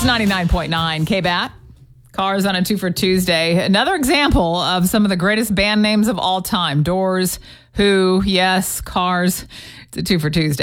It's 99.9 KBAT. Cars on a 2 for Tuesday. Another example of some of the greatest band names of all time. Doors, Who, yes, Cars. It's a 2 for Tuesday.